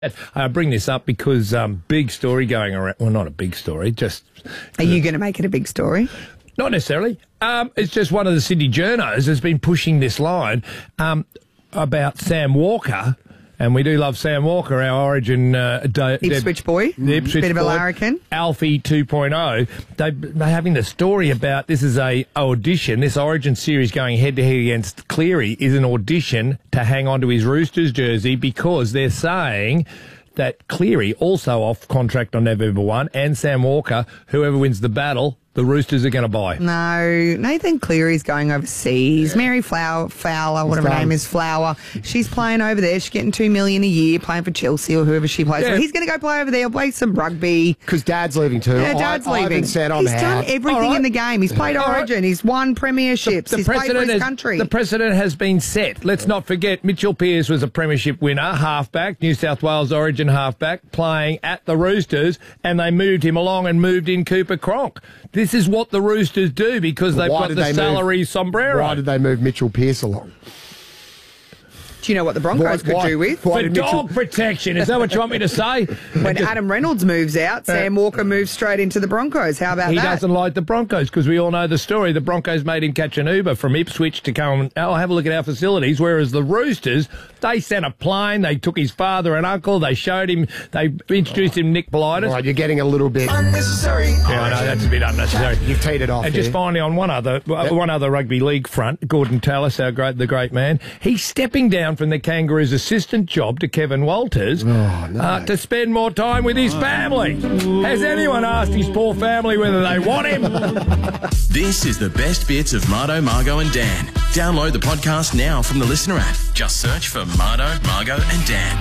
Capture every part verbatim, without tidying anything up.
I bring this up because um, big story going around. Well, not a big story, just... Are you going to make it a big story? Not necessarily. Um, it's just one of the Sydney journos has been pushing this line um, about Sam Walker, and we do love Sam Walker, our Origin... Uh, de- Ipswich boy. The Ipswich Bit of a boy, larrikin. Alfie two point oh. They, they're having the story about this is a audition. This Origin series going head-to-head against Cleary is an audition to hang on to his Roosters jersey because they're saying that Cleary also off contract on November first and Sam Walker, whoever wins the battle, the Roosters are going to buy. No, Nathan Cleary's going overseas. Yeah. Mary Flower, Fowler, whatever her name is, Flower. She's playing over there. She's getting two million a year, playing for Chelsea or whoever she plays yeah. for. He's going to go play over there, play some rugby. Because Dad's leaving too. Yeah, Dad's I, leaving. I said He's I'm done out. everything right. in the game. He's played Origin. Right. He's won premierships. The, the He's played for his has, country. The precedent has been set. Let's not forget Mitchell Pearce was a premiership winner, halfback, New South Wales Origin halfback, playing at the Roosters, and they moved him along and moved in Cooper Cronk. This is what the Roosters do because they've got the they salary move, sombrero. Why did they move Mitchell Pearce along? Do you know what the Broncos why, could do with? For dog protection. Is that what you want me to say? When Adam Reynolds moves out, Sam Walker moves straight into the Broncos. How about he that? He doesn't like the Broncos because we all know the story. The Broncos made him catch an Uber from Ipswich to come and oh, have a look at our facilities, whereas the Roosters, they sent a plane, they took his father and uncle, they showed him, they introduced him to Nick Blightus. Right, you're getting a little bit... Unnecessary. Yeah, I know, that's a bit unnecessary. You've teed it off And here. just finally on one other yep. one other rugby league front, Gordon Tallis, our great, the great man, he's stepping down from the Kangaroos' assistant job to Kevin Walters oh, no. uh, to spend more time with his family. Has anyone asked his poor family whether they want him? This is the best bits of Mardo, Margo and Dan. Download the podcast now from the Listener app. Just search for Mardo, Margo and Dan.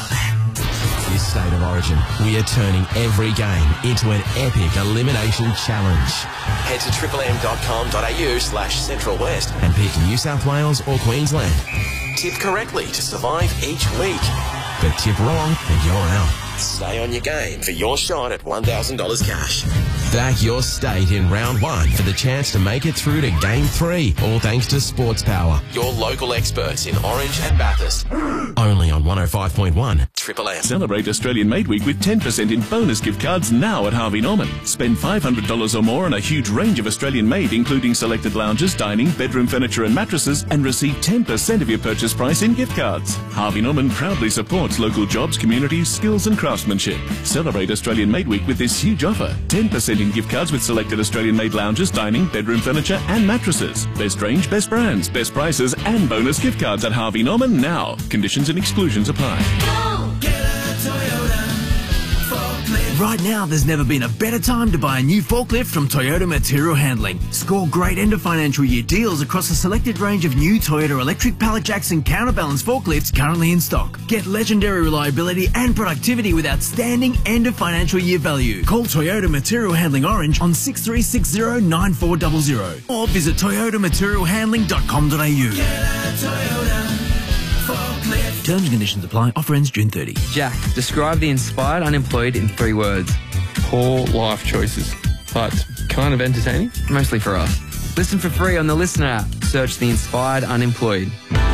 This State of Origin, we are turning every game into an epic elimination challenge. Head to triple m dot com dot a u slash central west and pick New South Wales or Queensland. Tip correctly to survive each week. But tip wrong and you're out. Stay on your game for your shot at one thousand dollars cash. Back your state in round one for the chance to make it through to game three, all thanks to Sports Power, your local experts in Orange and Bathurst. Only on one oh five point one Triple M. Celebrate Australian Made Week with ten percent in bonus gift cards now at Harvey Norman. Spend five hundred dollars or more on a huge range of Australian made, including selected lounges, dining, bedroom furniture and mattresses, and receive ten percent of your purchase price in gift cards. Harvey Norman proudly supports local jobs, communities, skills and craftsmanship. Celebrate Australian Made Week with this huge offer. ten percent in gift cards with selected Australian-made lounges, dining, bedroom furniture and mattresses. Best range, best brands, best prices and bonus gift cards at Harvey Norman now. Conditions and exclusions apply. Go! Get a Toyota forklift. Right now, there's never been a better time to buy a new forklift from Toyota Material Handling. Score great end of financial year deals across a selected range of new Toyota electric pallet jacks and counterbalance forklifts currently in stock. Get legendary reliability and productivity with outstanding end of financial year value. Call Toyota Material Handling Orange on six three six zero nine four zero zero or visit toyota material handling dot com dot a u. Get a Toyota forklift. Terms and conditions apply. Offer ends June thirtieth. Jack, describe the inspired unemployed in three words. Poor life choices, but kind of entertaining. Mostly for us. Listen for free on the Listener app. Search the inspired unemployed.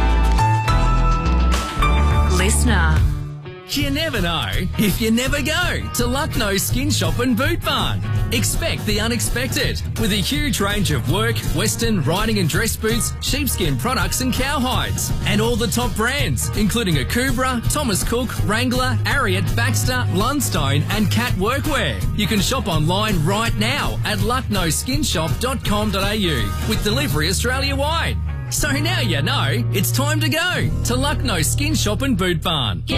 Listener. You never know if you never go to Lucknow Skin Shop and Boot Barn. Expect the unexpected with a huge range of work, western, riding and dress boots, sheepskin products and cowhides. And all the top brands, including Akubra, Thomas Cook, Wrangler, Ariat, Baxter, Lundstone and Cat Workwear. You can shop online right now at lucknow skin shop dot com dot a u with delivery Australia-wide. So now you know it's time to go to Lucknow Skin Shop and Boot Barn.